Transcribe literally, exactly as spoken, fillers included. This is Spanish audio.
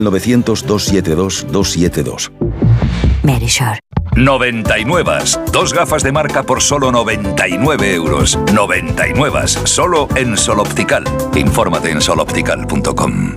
novecientos, doscientos setenta y dos, doscientos setenta y dos. Medisure. noventa y nueve. Dos gafas de marca por solo noventa y nueve euros. noventa y nueve. Solo en Sol Optical. Infórmate en sol optical punto com.